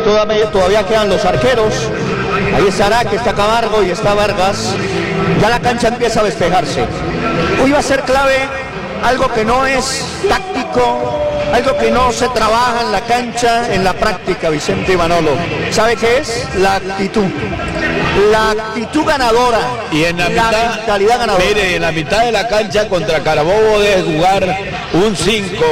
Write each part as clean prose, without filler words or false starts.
todavía quedan los arqueros. Ahí está Araque, está Camargo y está Vargas. Ya la cancha empieza a despejarse. Hoy va a ser clave algo que no es táctico, algo que no se trabaja en la cancha, en la práctica, Vicente y Manolo. ¿Sabe qué es? La actitud. La actitud ganadora. Y en la mentalidad ganadora. Mire, en la mitad de la cancha contra Carabobo debe jugar un 5,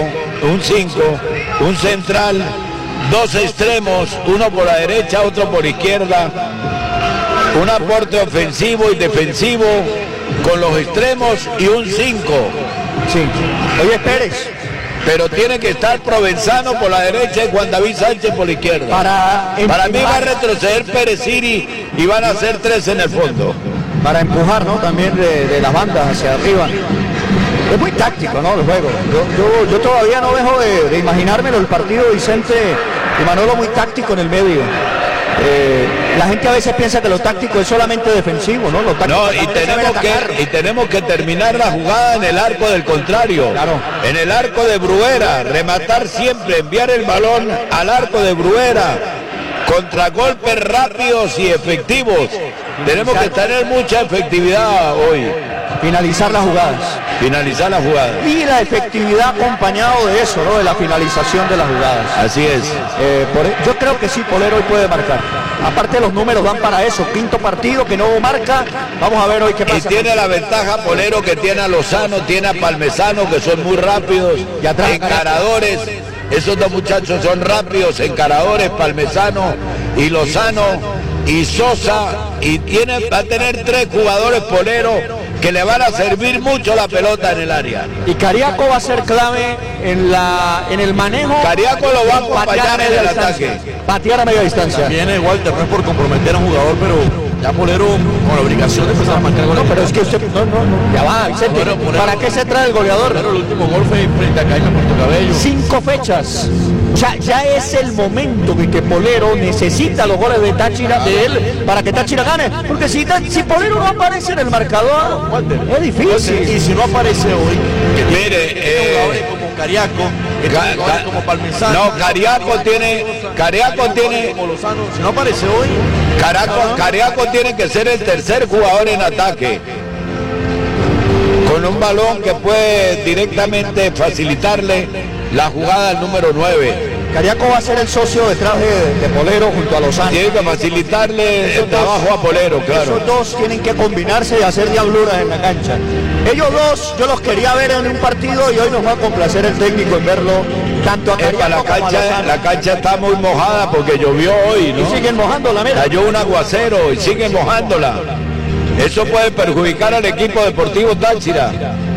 un central, dos extremos, uno por la derecha, otro por izquierda, un aporte ofensivo y defensivo con los extremos y un 5. Sí. Oye, Pérez. Pero tiene que estar Provenzano por la derecha y Juan David Sánchez por la izquierda. Para mí va a retroceder Pérez Siri y van a ser 3 en el fondo. Para empujar, ¿no? También de las bandas hacia arriba. Es muy táctico, ¿no? El juego. Yo todavía no dejo de imaginármelo el partido de Vicente y Manolo muy táctico en el medio. La gente a veces piensa que lo táctico es solamente defensivo, ¿no? Y tenemos que terminar la jugada en el arco del contrario. Claro. En el arco de Bruera, rematar siempre, enviar el balón al arco de Bruera. Contragolpes rápidos y efectivos. Tenemos que tener mucha efectividad hoy. Finalizar las jugadas. Y la efectividad acompañado de eso, ¿no? De la finalización de las jugadas. Así es. Yo creo que sí, Polero hoy puede marcar. Aparte los números dan para eso. Quinto partido que no marca. Vamos a ver hoy qué pasa. Y tiene la ventaja, Polero, que tiene a Lozano, tiene a Palmesano, que son muy rápidos. Y atrás, encaradores. Esos dos muchachos son rápidos, encaradores, Palmesano y Lozano y Sosa. Y va a tener 3 jugadores, Polero, que le van a servir mucho la pelota en el área. Y Cariaco va a ser clave en el manejo. Cariaco lo va a acompañar en el ataque. Patear a media distancia. También Walter, no es por comprometer a un jugador, pero ya Polero con la obligación de empezar a marcar goles. No, pero es que usted, ya va, Vicente. ¿Para qué se trae el goleador? Pero el último gol fue frente a Caima Portocabello. 5 fechas. Ya es el momento de que Polero necesita los goles de Táchira, de él, para que Táchira gane. Porque si Polero no aparece en el marcador, Walter, es difícil. Y si no aparece hoy, que mire, tiene jugadores como Cariaco, que tiene jugadores como Palmesano. No, Cariaco tiene como Lozano. Si no aparece hoy, Cariaco tiene que ser el tercer jugador en ataque. Con un balón que puede directamente facilitarle la jugada al número 9. Cariaco va a ser el socio detrás de Polero junto a Lozano. Tiene que facilitarle el trabajo a Polero, claro. Esos dos tienen que combinarse y hacer diabluras en la cancha. Ellos dos, yo los quería ver en un partido y hoy nos va a complacer el técnico en verlo. Tanto a Cariaco como a Lozano. La cancha está muy mojada porque llovió hoy, ¿no? Y siguen mojándola, mira. Cayó un aguacero y siguen mojándola. Eso puede perjudicar al equipo deportivo Táchira.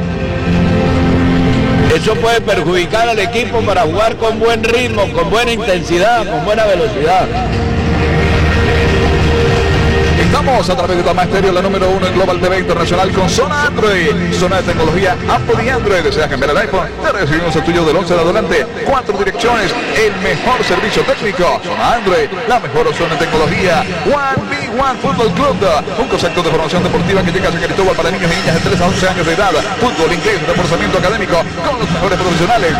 Eso puede perjudicar al equipo para jugar con buen ritmo, con buena intensidad, con buena velocidad. Estamos a través de Tama Estéreo, la número 1 en Global TV Internacional con Zona Android. Zona de tecnología Apple y Android. ¿Deseas cambiar el iPhone? Te recibimos el tuyo del 11 en adelante. 4 direcciones, el mejor servicio técnico. Zona Android, la mejor opción en tecnología. One Fútbol Club, un concepto de formación deportiva que llega a San Cristóbal para niños y niñas de 3 a 11 años de edad. Fútbol, inglés, reforzamiento académico con los mejores profesionales.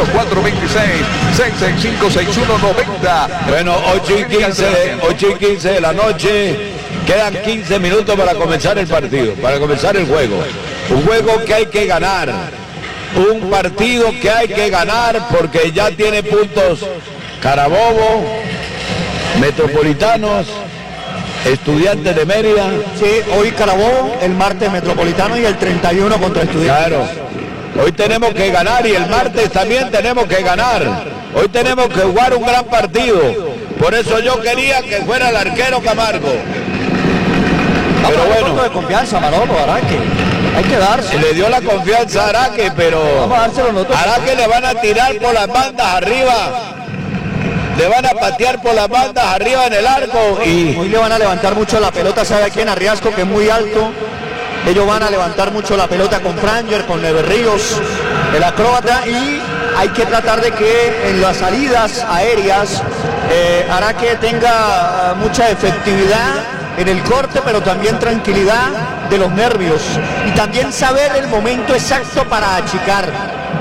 0426-665-6190. Bueno, 8 y 15 de la noche. Quedan 15 minutos para comenzar el partido, para comenzar el juego. Un juego que hay que ganar. Un partido que hay que ganar porque ya tiene puntos Carabobo, Metropolitanos, Estudiantes de Mérida. Sí, hoy Carabobo, el martes Metropolitano y el 31 contra Estudiantes. Claro. Hoy tenemos que ganar y el martes también tenemos que ganar. Hoy tenemos que jugar un gran partido. Por eso yo quería que fuera el arquero Camargo. Pero bueno, de confianza, Manolo, Araque. Hay que darse. Le dio la confianza a Araque, pero Araque le van a tirar por las bandas arriba. Le van a patear por las bandas arriba en el arco. Y hoy le van a levantar mucho la pelota, ¿sabe a quién? A Riasco, que es muy alto. Ellos van a levantar mucho la pelota con Franger, con Never Ríos, el acróbata. Y hay que tratar de que en las salidas aéreas Araque tenga mucha efectividad en el corte, pero también tranquilidad de los nervios y también saber el momento exacto para achicar.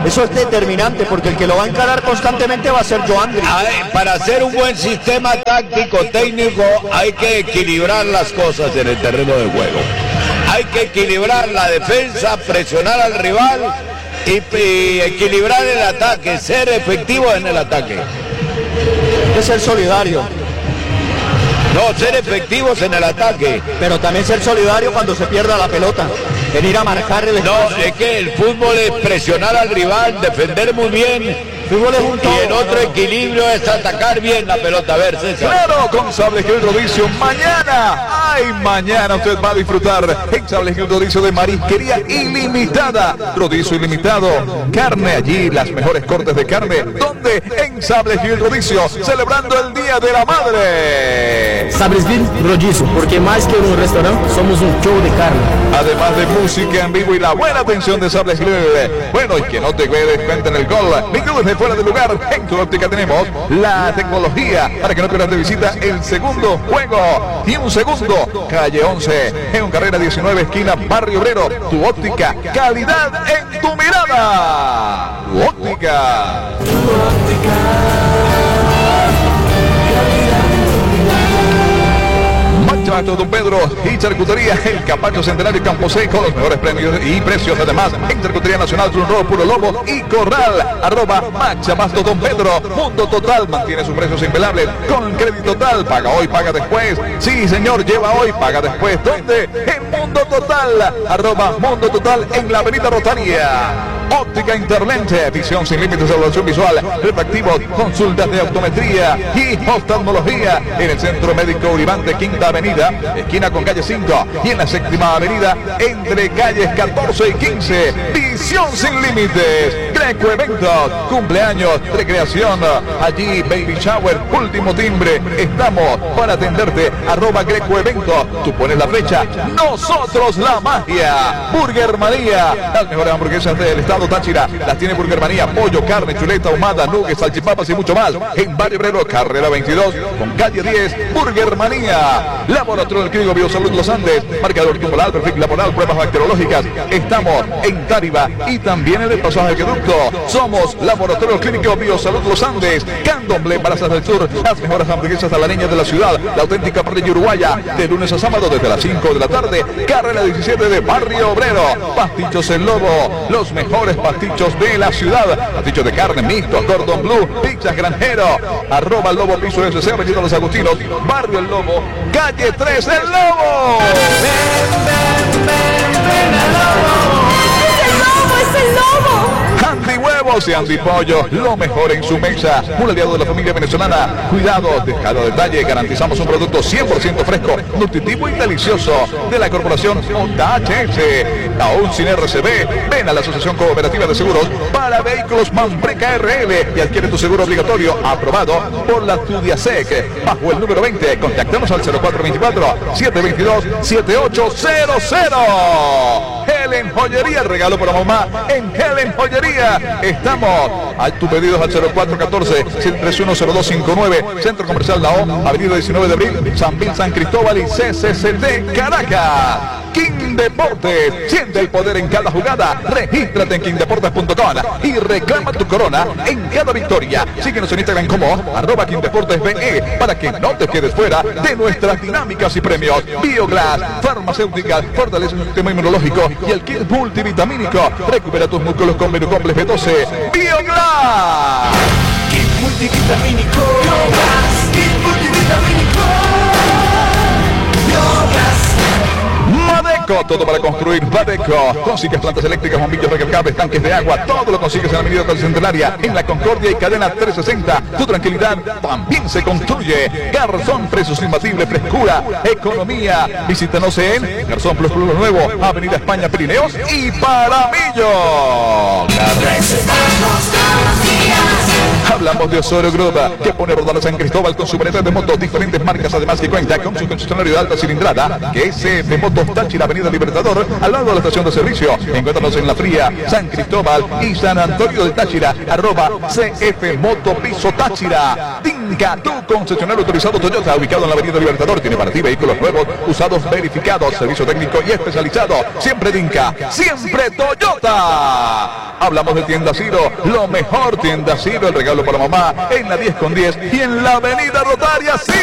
Eso es determinante, porque el que lo va a encarar constantemente va a ser Joandri. Para hacer un buen sistema táctico, técnico, hay que equilibrar las cosas en el terreno de juego. Hay que equilibrar la defensa, presionar al rival y equilibrar el ataque, ser efectivo en el ataque. Hay que ser solidario. No, ser efectivos en el ataque. Pero también ser solidario cuando se pierda la pelota. Venir a marcar el espacio. No, es que el fútbol es presionar al rival, defender muy bien. Fútbol es un todo, y el otro equilibrio es atacar bien la pelota. A ver, César. Claro, con Sables Grill Rodicio. Mañana usted va a disfrutar en Sables Grill Rodicio de marisquería ilimitada. Rodicio ilimitado. Carne allí, las mejores cortes de carne. ¿Dónde? En Sables Grill Rodicio, celebrando el Día de la Madre. Sables Grill Rodicio, porque más que un restaurante, somos un show de carne. Además de música en vivo y la buena atención de Sables Grill. Bueno, y que no te des cuenta en el gol. Mi club es de fuera de lugar. En tu óptica tenemos la tecnología para que no pierdas de visita el segundo juego. Y un segundo, calle 11, en carrera 19, esquina Barrio Obrero. Tu óptica, calidad en tu mirada. Tu óptica. Macho Don Pedro y Charcutería El Capacho Centenario Campo Seco, los mejores premios y precios. Además en Charcutería Nacional, Trunro, Puro Lobo y Corral. @Machabasto Don Pedro. Mundo Total mantiene sus precios impelables con Crédito Total. Paga hoy, paga después. Sí señor, lleva hoy, paga después. ¿Dónde? En Mundo Total. @Mundo Total en la Avenida Rotaria. Óptica Interlente, visión sin límites, evaluación visual, refractivo, consultas de optometría y oftalmología en el Centro Médico Uribante, Quinta Avenida, esquina con calle 5, y en la Séptima Avenida entre calles 14 y 15. Visión sin límites. Greco Eventos, cumpleaños, recreación, allí baby shower, último timbre. Estamos para atenderte. @Greco Eventos. Tú pones la fecha, nosotros la magia. Burger María, las mejores hamburguesas del estado Táchira. Las tiene Burger María, pollo, carne, chuleta ahumada, nuggets, salchipapas y mucho más. En Barrio Obrero, carrera 22, con calle 10, Burger Manía. Laboratorio del Clínico Biosalud Los Andes, marcador tumoral, perfil laboral, pruebas bacteriológicas. Estamos en Táriba y también en el pasaje de Aqueducto. Somos Laboratorio Clínico Biosalud Los Andes. Candomblé, Barazas del Sur, las mejores hamburguesas a la leña de la ciudad. La auténtica parrilla uruguaya, de lunes a sábado desde las 5 de la tarde. Carrera 17 de Barrio Obrero. Pastichos El Lobo, los mejores pastichos de la ciudad. Pastichos de carne, mixtos, cordon blue, pizzas Granjero. @Lobo Piso SC, Avenida Los Agustinos, Barrio El Lobo, calle 3, El Lobo. ven al Lobo. ¡Es el Lobo! Andy Huevos y Andy Pollo, lo mejor en su mesa. Un aliado de la familia venezolana. Cuidado de cada detalle. Garantizamos un producto 100% fresco, nutritivo y delicioso. De la corporación JHS. Aún sin RCB, ven a la Asociación Cooperativa de Seguros para Vehículos Mampreca RL y adquiere tu seguro obligatorio aprobado por la Tudiasec. Bajo el número 20, contactamos al 0424-722-7800. Helen Joyería, regalo para mamá en Helen Joyería. Estamos a tu pedidos al 0414-731-0259, Centro Comercial La O, Avenida 19 de Abril, San Vil, San Cristóbal y CCCD Caracas. King Deportes, siente el poder en cada jugada. Regístrate en kingdeportes.com y reclama tu corona en cada victoria. Síguenos en Instagram como @KingDeportesBE para que no te quedes fuera de nuestras dinámicas y premios. Bioglass, farmacéuticas, fortalece el sistema inmunológico y el kit multivitamínico. Recupera tus músculos con Menucomplex B12. Bioglass. Kit multivitamínico. Bioglass. Kit multivitamínico. Bioglass. Madeco, todo para construir. Madeco, consigues plantas eléctricas, bombillos recargables, tanques de agua, todo lo consigues en la Avenida Centenaria, en la Concordia y Cadena 360. Tu tranquilidad también se construye. Garzón, precios imbatibles, frescura, economía. Visítanos en Garzón Plus Plus Nuevo, Avenida España, Pirineos y Paramillo. Hablamos de Osorio Group, que pone a rodar a San Cristóbal con su variedad de motos, diferentes marcas, además que cuenta con su concesionario de alta cilindrada, que es de Motos Táchira, Avenida Libertador, al lado de la estación de servicio. Encuéntranos en La Fría, San Cristóbal y San Antonio de Táchira, @CF Moto Piso Táchira. Dinka, tu concesionario autorizado Toyota, ubicado en la Avenida Libertador, tiene para ti vehículos nuevos, usados, verificados, servicio técnico y especializado. Siempre Dinka, siempre Toyota. Hablamos de Tienda Ciro, lo mejor Tienda Ciro, el regalo para mamá, en la 10 con 10 y en la Avenida Rotaria, sí.